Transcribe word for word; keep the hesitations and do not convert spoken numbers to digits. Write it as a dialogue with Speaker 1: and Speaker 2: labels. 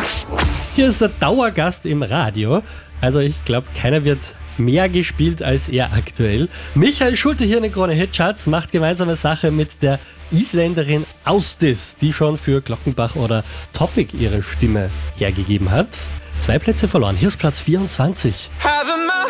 Speaker 1: Hier ist der Dauergast im Radio. Also ich glaube, keiner wird mehr gespielt als er aktuell. Michael Schulte hier in den Krone Hitcharts macht gemeinsame Sache mit der Isländerin Ásdís, die schon für Glockenbach oder Topic ihre Stimme hergegeben hat. Zwei Plätze verloren. Hier ist Platz vierundzwanzig.
Speaker 2: Ha!